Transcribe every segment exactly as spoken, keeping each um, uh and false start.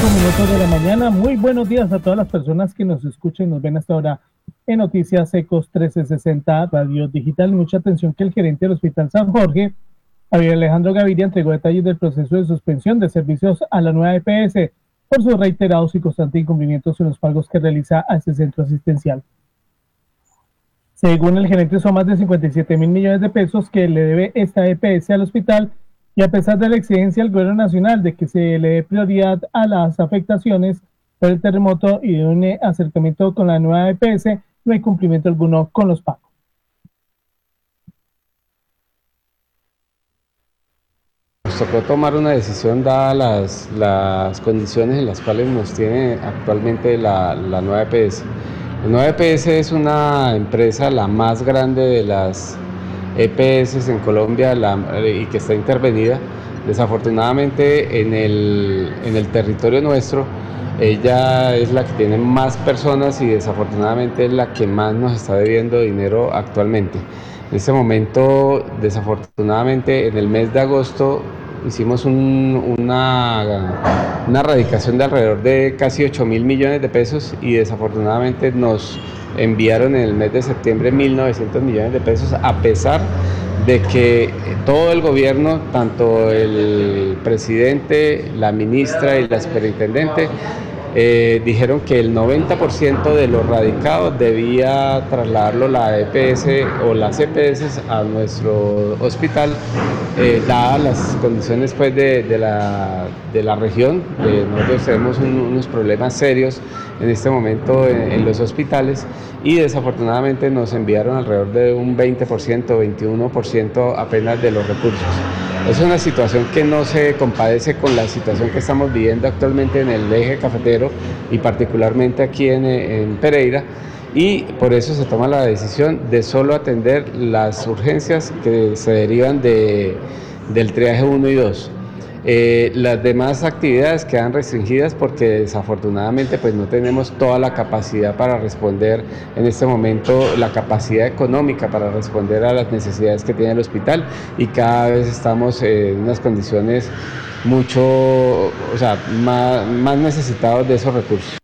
cinco minutos de la mañana. Muy buenos días a todas las personas que nos escuchan y nos ven hasta ahora en Noticias Ecos trescientos sesenta Radio Digital. Mucha atención que el gerente del Hospital San Jorge, Javier Alejandro Gaviria, entregó detalles del proceso de suspensión de servicios a la nueva E P S por sus reiterados y constantes incumplimientos en los pagos que realiza a este centro asistencial. Según el gerente, son más de cincuenta y siete mil millones de pesos que le debe esta E P S al hospital, y a pesar de la exigencia del gobierno nacional de que se le dé prioridad a las afectaciones por el terremoto y de un acercamiento con la nueva E P S, no hay cumplimiento alguno con los pagos. Nos tocó tomar una decisión dadas las, las condiciones en las cuales nos tiene actualmente la, la nueva E P S. La nueva E P S es una empresa la más grande de las E P S en Colombia la, y que está intervenida. Desafortunadamente en el, en el territorio nuestro, ella es la que tiene más personas y desafortunadamente es la que más nos está debiendo dinero actualmente. En este momento, desafortunadamente, en el mes de agosto hicimos un, una, una radicación de alrededor de casi ocho mil millones de pesos y desafortunadamente nos enviaron en el mes de septiembre mil novecientos millones de pesos, a pesar de que todo el gobierno, tanto el presidente, la ministra y la superintendente, Eh, dijeron que el noventa por ciento de los radicados debía trasladarlo la E P S o las E P S a nuestro hospital, eh, dadas las condiciones pues, de, de, la, de la región. Eh, nosotros tenemos un, unos problemas serios en este momento en, en los hospitales y desafortunadamente nos enviaron alrededor de un veinte por ciento, veintiuno por ciento apenas de los recursos. Es una situación que no se compadece con la situación que estamos viviendo actualmente en el eje cafetero y particularmente aquí en, en Pereira, y por eso se toma la decisión de solo atender las urgencias que se derivan de, del triaje uno y dos. Eh, las demás actividades quedan restringidas porque desafortunadamente pues no tenemos toda la capacidad para responder en este momento, la capacidad económica para responder a las necesidades que tiene el hospital, y cada vez estamos en unas condiciones mucho, o sea, más, más necesitados de esos recursos.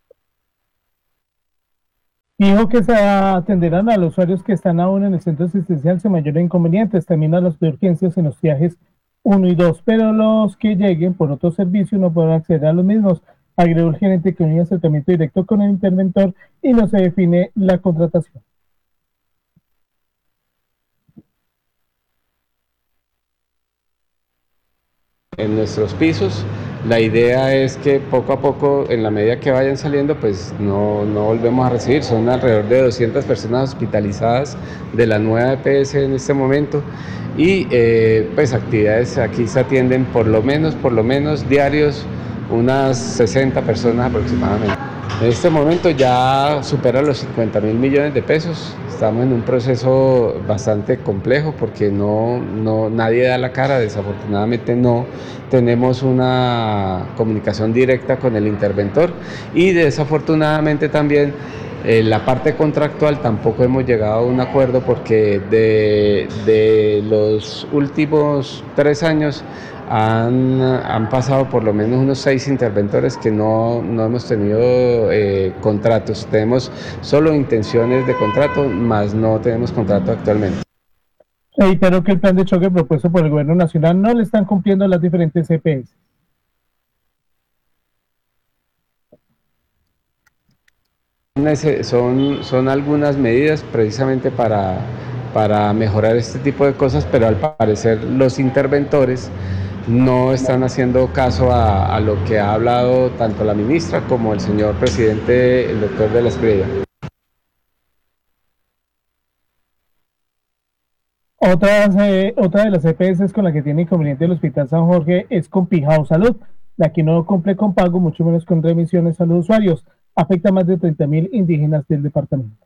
Dijo que se atenderán a los usuarios que están aún en el centro asistencial sin mayores inconvenientes, también a los de urgencias en los viajes uno y dos, pero los que lleguen por otro servicio no podrán acceder a los mismos. Agregó el gerente que no hay acercamiento directo con el interventor y no se define la contratación. En nuestros pisos, la idea es que poco a poco, en la medida que vayan saliendo, pues no, no volvemos a recibir. Son alrededor de doscientas personas hospitalizadas de la nueva E P S en este momento, y eh, pues actividades aquí se atienden por lo menos, por lo menos diarios, unas sesenta personas aproximadamente. En este momento ya supera los cincuenta mil millones de pesos. Estamos en un proceso bastante complejo porque no, no, nadie da la cara, desafortunadamente no tenemos una comunicación directa con el interventor, y desafortunadamente también eh, la parte contractual tampoco hemos llegado a un acuerdo porque de, de los últimos tres años Han, han pasado por lo menos unos seis interventores que no, no hemos tenido eh, contratos. Tenemos solo intenciones de contrato, más no tenemos contrato actualmente. Reitero que el plan de choque propuesto por el gobierno nacional no le están cumpliendo las diferentes E P S. Son, son algunas medidas precisamente para, para mejorar este tipo de cosas, pero al parecer los interventores no están haciendo caso a, a lo que ha hablado tanto la ministra como el señor presidente, el doctor de la Espriella. Otras, eh, otra de las E P S con la que tiene inconveniente el Hospital San Jorge es con Pijao Salud, la que no cumple con pago, mucho menos con remisiones a los usuarios. Afecta a más de treinta mil indígenas del departamento.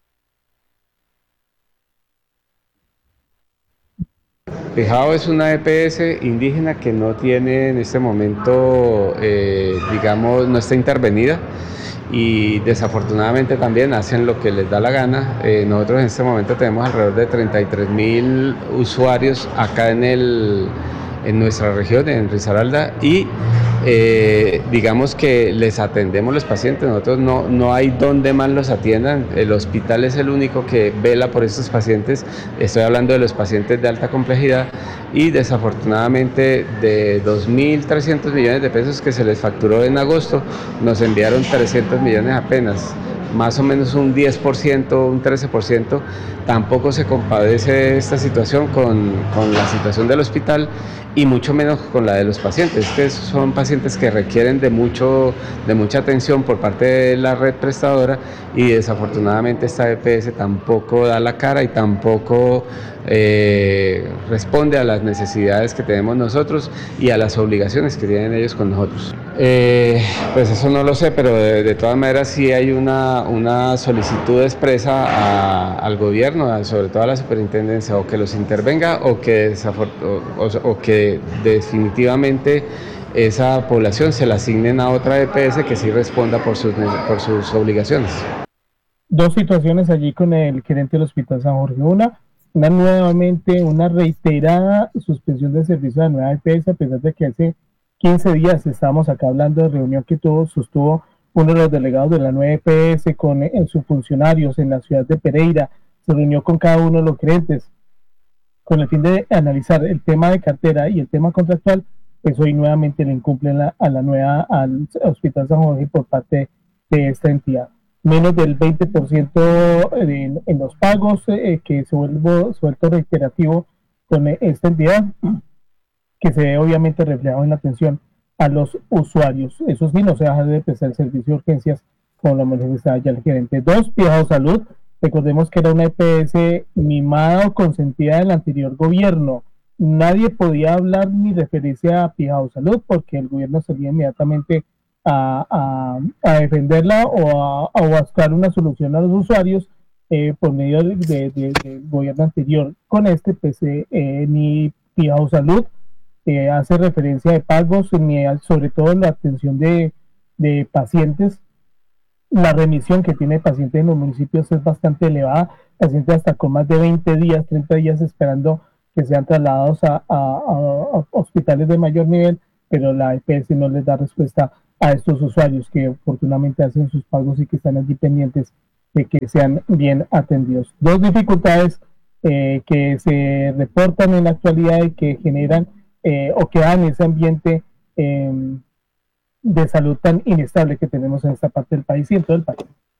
Pijao es una E P S indígena que no tiene en este momento, eh, digamos, no está intervenida, y desafortunadamente también hacen lo que les da la gana. Eh, nosotros en este momento tenemos alrededor de treinta y tres mil usuarios acá en, el, en nuestra región, en Risaralda, y eh, digamos que les atendemos los pacientes, nosotros no, no hay donde más los atiendan, el hospital es el único que vela por estos pacientes, estoy hablando de los pacientes de alta complejidad, y desafortunadamente de dos mil trescientos millones de pesos que se les facturó en agosto, nos enviaron trescientos millones apenas, más o menos un diez por ciento, un trece por ciento. Tampoco se compadece esta situación con, con la situación del hospital y mucho menos con la de los pacientes, que son pacientes que requieren de, mucho, de mucha atención por parte de la red prestadora, y desafortunadamente esta E P S tampoco da la cara y tampoco eh, responde a las necesidades que tenemos nosotros y a las obligaciones que tienen ellos con nosotros. Eh, pues eso no lo sé, pero de, de todas maneras sí hay una, una solicitud expresa a, al gobierno, a, sobre todo a la superintendencia, o que los intervenga o que, o, o, o que definitivamente esa población se la asignen a otra E P S que sí responda por sus, por sus obligaciones. Dos situaciones allí con el gerente del Hospital San Jorge. Una, una nuevamente, una reiterada suspensión del servicio de la nueva E P S, a pesar de que hace quince días estábamos acá hablando de reunión que tuvo, sostuvo uno de los delegados de la nueva E P S con en sus funcionarios en la ciudad de Pereira, se reunió con cada uno de los gerentes con el fin de analizar el tema de cartera y el tema contractual. Pues hoy nuevamente le incumplen la, a la nueva, al Hospital San Jorge por parte de esta entidad. Menos del veinte por ciento en, en los pagos, eh, que se vuelve suelto reiterativo con esta entidad, que se ve obviamente reflejado en la atención a los usuarios. Eso sí, no se deja de prestar el servicio de urgencias, como lo manifestaba ya el gerente. Dos, Pijao Salud. Recordemos que era una E P S mimada o consentida del anterior gobierno. Nadie podía hablar ni referirse a Pijao Salud porque el gobierno salía inmediatamente a, a, a defenderla o a, a buscar una solución a los usuarios eh, por medio del de, de, de gobierno anterior. Con este, pues, eh, eh, ni Pijao Salud eh, hace referencia de pagos, ni al, sobre todo la atención de, de pacientes. La remisión que tiene pacientes en los municipios es bastante elevada, pacientes hasta con más de veinte días, treinta días esperando que sean trasladados a, a, a hospitales de mayor nivel, pero la E P S no les da respuesta a estos usuarios que oportunamente hacen sus pagos y que están allí pendientes de que sean bien atendidos. Dos dificultades eh, que se reportan en la actualidad y que generan eh, o que dan ese ambiente eh, de salud tan inestable que tenemos en esta parte del país y en todo el país.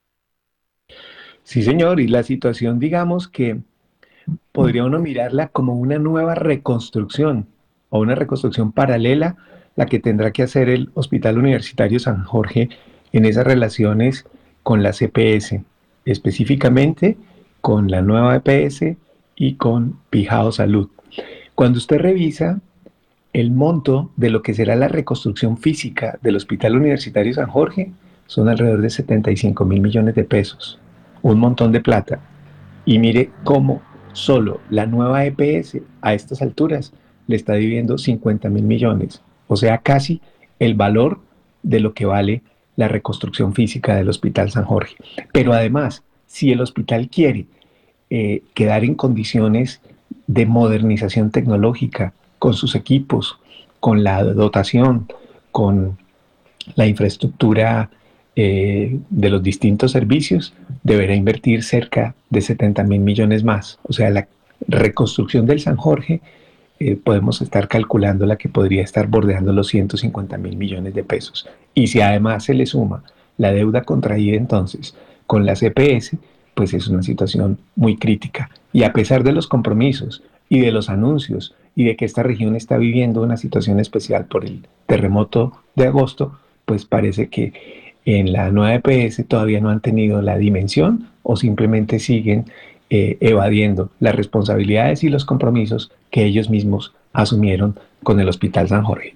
Sí, señor, y la situación, digamos que podría uno mirarla como una nueva reconstrucción o una reconstrucción paralela, la que tendrá que hacer el Hospital Universitario San Jorge en esas relaciones con la C P S, específicamente con la nueva E P S y con Pijao Salud. Cuando usted revisa el monto de lo que será la reconstrucción física del Hospital Universitario San Jorge, son alrededor de setenta y cinco mil millones de pesos, un montón de plata. Y mire cómo solo la nueva E P S a estas alturas le está debiendo cincuenta mil millones, o sea, casi el valor de lo que vale la reconstrucción física del Hospital San Jorge. Pero además, si el hospital quiere eh, quedar en condiciones de modernización tecnológica, con sus equipos, con la dotación, con la infraestructura eh, de los distintos servicios, deberá invertir cerca de setenta mil millones más. O sea, la reconstrucción del San Jorge, eh, podemos estar calculando la que podría estar bordeando los ciento cincuenta mil millones de pesos. Y si además se le suma la deuda contraída entonces con la C P S, pues es una situación muy crítica. Y a pesar de los compromisos y de los anuncios y de que esta región está viviendo una situación especial por el terremoto de agosto, pues parece que en la nueva E P S todavía no han tenido la dimensión o simplemente siguen eh, evadiendo las responsabilidades y los compromisos que ellos mismos asumieron con el Hospital San Jorge.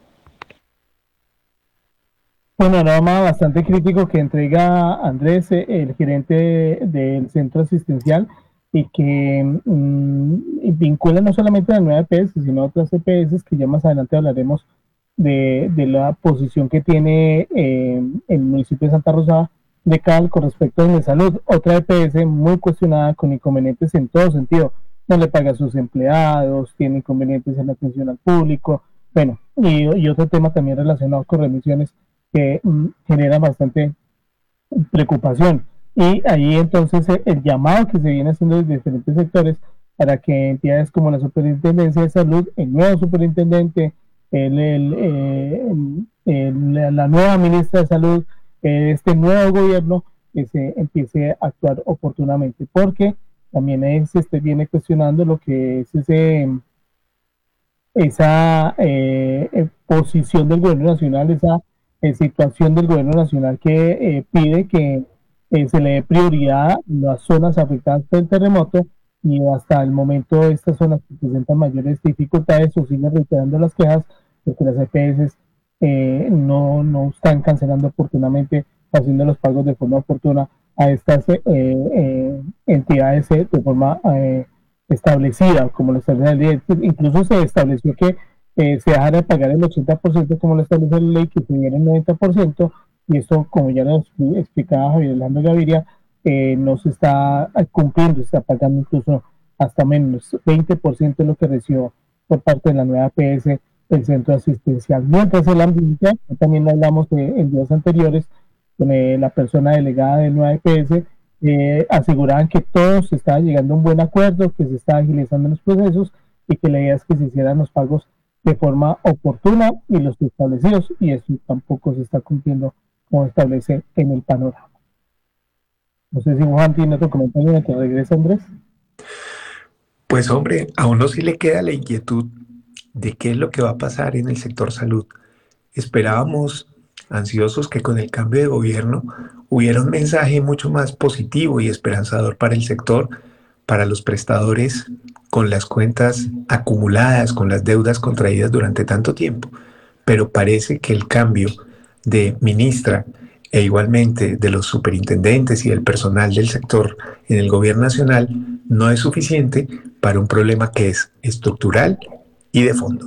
Bueno, nada más bastante crítico que entrega Andrés, el gerente del centro asistencial, y que mmm, vincula no solamente a la nueva E P S, sino a otras E P S, que ya más adelante hablaremos de, de la posición que tiene eh, el municipio de Santa Rosa de Cal con respecto a la salud. Otra E P S muy cuestionada, con inconvenientes en todo sentido. No le paga a sus empleados, tiene inconvenientes en la atención al público, Bueno, y, y otro tema también relacionado con remisiones que mm, genera bastante preocupación. Y ahí entonces eh, el llamado que se viene haciendo desde diferentes sectores para que entidades como la Superintendencia de Salud, el nuevo superintendente, el, el, eh, el, el, la nueva ministra de Salud, eh, este nuevo gobierno, que se empiece a actuar oportunamente, porque también es, se este, viene cuestionando lo que es ese, esa eh, posición del gobierno nacional, esa eh, situación del gobierno nacional que eh, pide que eh, se le dé prioridad a las zonas afectadas por el terremoto, y hasta el momento estas son las que presentan mayores dificultades o siguen reiterando las quejas porque las E P S eh, no, no están cancelando oportunamente, haciendo los pagos de forma oportuna a estas eh, eh, entidades eh, de forma eh, establecida, como lo establece la ley. Incluso se estableció que eh, se dejara de pagar el ochenta por ciento como lo establece la ley, que se diera el noventa por ciento, y esto, como ya lo explicaba Javier Orlando Gaviria, eh, no se está cumpliendo, se está pagando incluso hasta menos veinte por ciento de lo que recibió por parte de la nueva P S el centro asistencial. Mientras el ambiente, también hablamos de, en días anteriores con eh, la persona delegada de nueva P S, eh, aseguraban que todo se estaba llegando a un buen acuerdo, que se estaba agilizando los procesos y que la idea es que se hicieran los pagos de forma oportuna y los establecidos, y eso tampoco se está cumpliendo como establece en el panorama. No sé si Juan tiene otro comentario mientras regresa Andrés. Pues hombre, a uno sí le queda la inquietud de qué es lo que va a pasar en el sector salud. Esperábamos, ansiosos, que con el cambio de gobierno hubiera un mensaje mucho más positivo y esperanzador para el sector, para los prestadores con las cuentas acumuladas, con las deudas contraídas durante tanto tiempo. Pero parece que el cambio de ministra e igualmente de los superintendentes y del personal del sector en el gobierno nacional no es suficiente para un problema que es estructural y de fondo.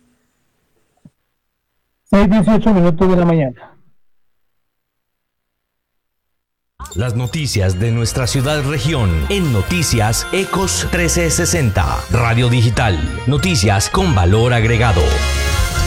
seis dieciocho minutos de la mañana. Las noticias de nuestra ciudad región en Noticias Ecos trescientos sesenta, Radio Digital, noticias con valor agregado.